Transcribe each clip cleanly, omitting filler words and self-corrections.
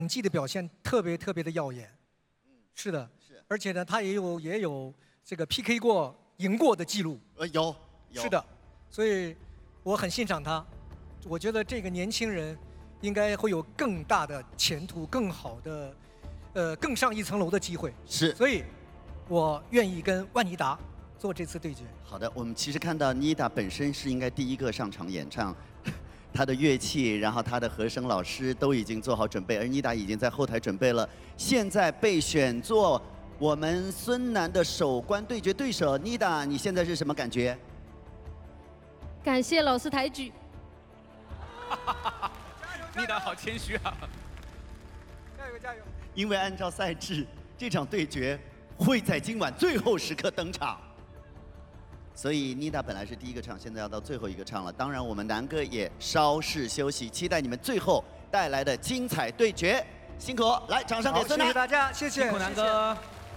演技的表现特别特别的耀眼。是的， 是， 而且呢，他也有这个 PK 过赢过的记录。 有。 是的，所以我很欣赏他。我觉得这个年轻人应该会有更大的前途，更好的，更上一层楼的机会。 是， 所以我愿意跟万妮达做这次对决。 好的，我们其实看到妮达本身是应该第一个上场演唱，她的乐器，然后她的和声老师都已经做好准备，而妮达已经在后台准备了。现在被选做我们孙楠的首关对决对手，妮达，你现在是什么感觉？ 感谢老师抬举。 妮达好谦虚啊！ 加油加油！ 因为按照赛制，这场对决会在今晚最后时刻登场，所以妮达本来是第一个唱，现在要到最后一个唱了。当然，我们南哥也稍事休息，期待你们最后带来的精彩对决。辛苦，来，掌声给孙楠！ 谢谢大家，谢谢， 辛苦南哥。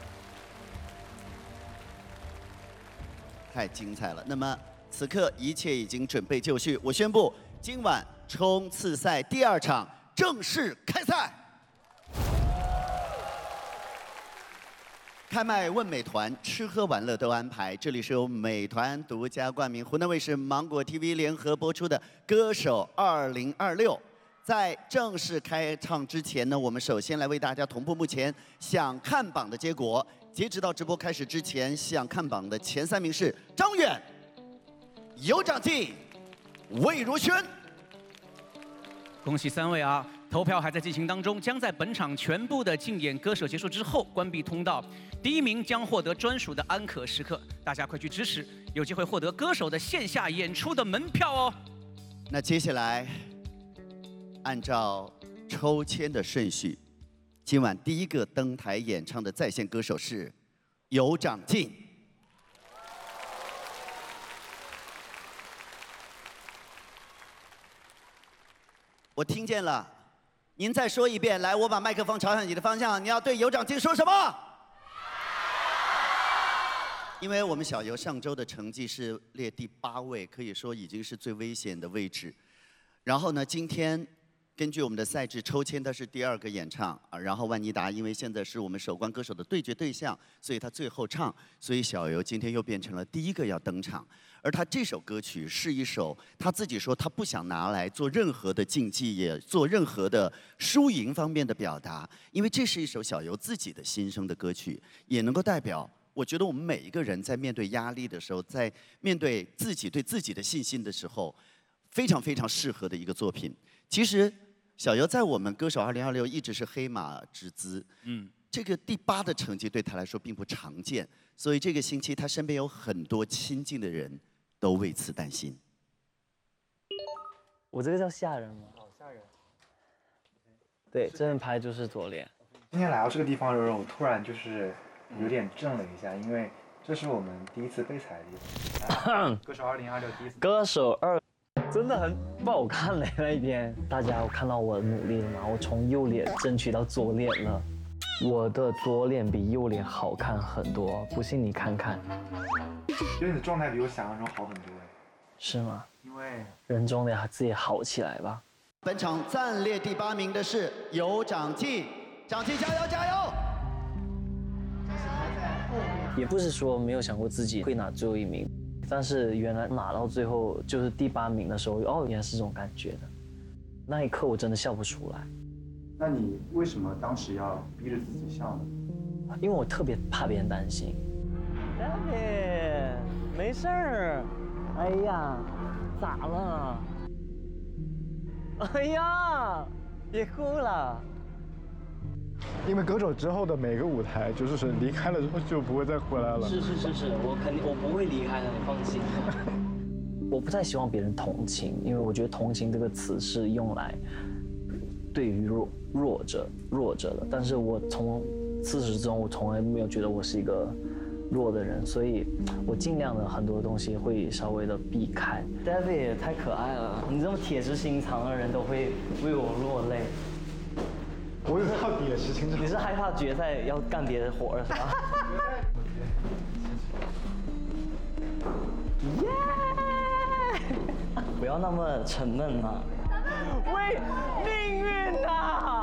太精彩了。那么此刻一切已经准备就绪，我宣布今晚冲刺赛第2场正式开赛。开麦问美团，吃喝玩乐都安排。这里是由美团独家冠名，湖南卫视、芒果 TV 联合播出的《歌手2026》。在正式开唱之前呢，我们首先来为大家同步目前想看榜的结果。截止到直播开始之前，想看榜的前3名是张远、尤长靖、魏如萱。 恭喜3位啊！投票还在进行当中，将在本场全部的竞演歌手结束之后关闭通道。第1名将获得专属的安可时刻，大家快去支持，有机会获得歌手的线下演出的门票哦。 那接下来，按照抽签的顺序，今晚第一个登台演唱的在线歌手是尤长靖。我听见了，您再说一遍。来，我把麦克风朝向你的方向，你要对尤长靖说什么？因为我们小尤上周的成绩是列第8位，可以说已经是最危险的位置。然后呢，今天根据我们的赛制抽签，他是第2个演唱啊。然后万妮达因为现在是我们首关歌手的对决对象，所以他最后唱，所以小尤今天又变成了第1个要登场。而他这首歌曲是一首他自己说他不想拿来做任何的竞技，也做任何的输赢方面的表达，因为这是一首小尤自己的心声的歌曲，也能够代表。我觉得我们每一个人在面对压力的时候，在面对自己对自己的信心的时候，非常非常适合的一个作品。其实小尤在我们歌手2026一直是黑马之姿，这个第8的成绩对他来说并不常见，所以这个星期他身边有很多亲近的人都为此担心。 我这个叫吓人吗？好吓人。对，正拍就是左脸。 今天来到这个地方的时候，我突然就是有点震了一下，因为这是我们第一次被采的地方。歌手2026第一次。 歌手2真的很不好看嘞，那一天大家有看到我的努力了吗？我从右脸争取到左脸了，我的左脸比右脸好看很多，不信你看看。 觉得你的状态比我想象中好很多哎。 是吗？ 因为人总得自己好起来吧。 本场暂列第8名的是尤长靖，长靖加油加油！ 也不是说没有想过自己会拿最后1名，但是原来拿到最后就是第8名的时候，哦，原来是这种感觉的。那一刻我真的笑不出来。 那你为什么当时要逼着自己笑呢？ 因为我特别怕别人担心。David， 没事儿。哎呀，咋了？哎呀，别哭了。 因为歌手之后的每个舞台，就是离开了之后就不会再回来了。 是，我不会离开的，你放心。我不太希望别人同情，因为我觉得同情这个词是用来对于弱者的，但是我从自始至终我从来没有觉得我是一个弱的人，所以我尽量的很多东西会稍微的避开。David 也太可爱了，你这么铁石心肠的人都会为我落泪。 我有到铁石心肠。 你是害怕决赛要干别的活了是吧？耶！不要那么沉闷嘛。为命运呐！